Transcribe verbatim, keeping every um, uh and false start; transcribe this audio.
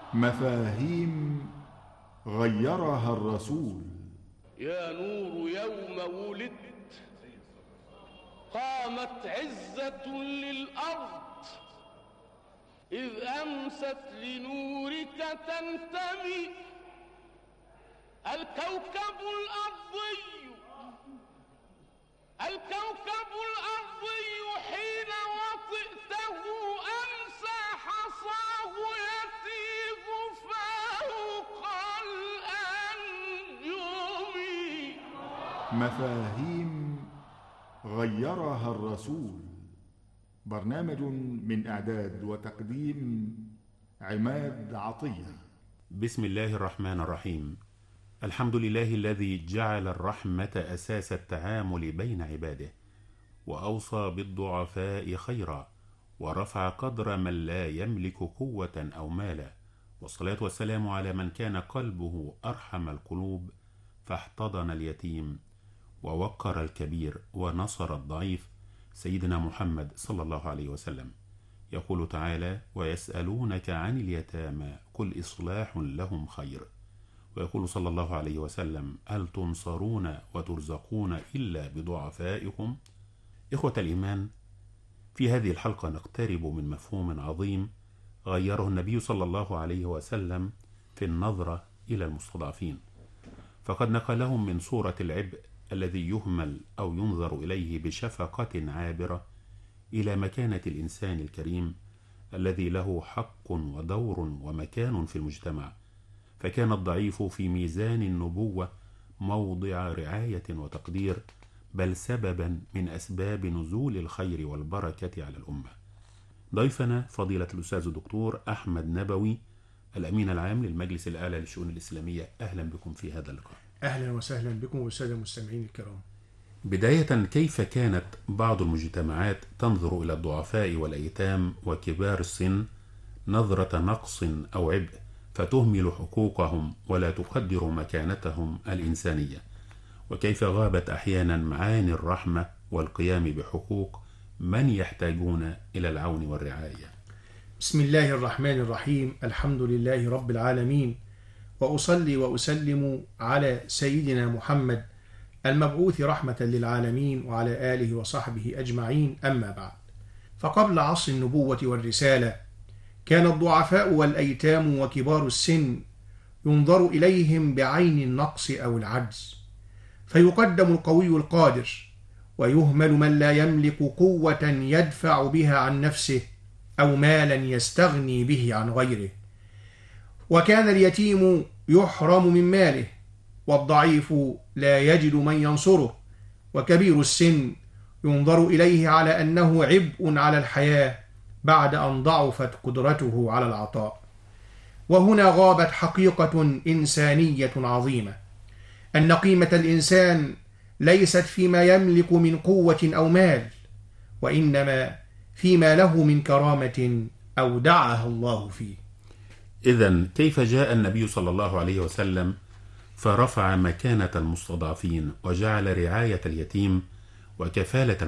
مفاهيم غيرها الرسول. يا نور يوم ولدت قامت عزة للأرض، إذ أمست لنورك تنتمي الكوكب الأرضي الكوكب الأرضي حين وطئته أمسى حصاه يسيب فوق الأنجم. مفاهيم غيرها الرسول، برنامج من إعداد وتقديم عماد عطية. بسم الله الرحمن الرحيم. الحمد لله الذي جعل الرحمة أساس التعامل بين عباده، وأوصى بالضعفاء خيرا، ورفع قدر من لا يملك قوة أو مالا، والصلاة والسلام على من كان قلبه أرحم القلوب، فاحتضن اليتيم ووقر الكبير ونصر الضعيف، سيدنا محمد صلى الله عليه وسلم. يقول تعالى: ويسألونك عن اليتامى قل إصلاح لهم خير. ويقول صلى الله عليه وسلم: هل تنصرون وترزقون إلا بضعفائكم؟ إخوة الإيمان، في هذه الحلقة نقترب من مفهوم عظيم غيره النبي صلى الله عليه وسلم في النظرة إلى المستضعفين، فقد نقلهم من صورة العبء الذي يهمل أو ينظر إليه بشفقة عابرة إلى مكانة الإنسان الكريم الذي له حق ودور ومكان في المجتمع، فكان الضعيف في ميزان النبوة موضع رعاية وتقدير، بل سببا من أسباب نزول الخير والبركة على الأمة. ضيفنا فضيلة الأستاذ الدكتور أحمد نبوي، الأمين العام للمجلس الأعلى للشؤون الإسلامية. أهلا بكم في هذا اللقاء. أهلا وسهلا بكم والسادة المستمعين الكرام. بداية، كيف كانت بعض المجتمعات تنظر إلى الضعفاء والأيتام وكبار السن نظرة نقص أو عبء، فتهمل حقوقهم ولا تقدر مكانتهم الإنسانية؟ وكيف غابت أحيانا معاني الرحمة والقيام بحقوق من يحتاجون إلى العون والرعاية؟ بسم الله الرحمن الرحيم. الحمد لله رب العالمين، وأصلي وأسلم على سيدنا محمد المبعوث رحمة للعالمين وعلى آله وصحبه أجمعين. أما بعد، فقبل عصر النبوة والرسالة كان الضعفاء والأيتام وكبار السن ينظر إليهم بعين النقص أو العجز، فيقدم القوي القادر ويهمل من لا يملك قوة يدفع بها عن نفسه أو مالا يستغني به عن غيره. وكان اليتيم يحرم من ماله، والضعيف لا يجد من ينصره، وكبير السن ينظر إليه على أنه عبء على الحياة بعد أن ضعفت قدرته على العطاء. وهنا غابت حقيقة إنسانية عظيمة، أن قيمة الإنسان ليست فيما يملك من قوة أو مال، وإنما فيما له من كرامة أودعها الله فيه. إذن كيف جاء النبي صلى الله عليه وسلم فرفع مكانة المستضعفين وجعل رعاية اليتيم وكفالة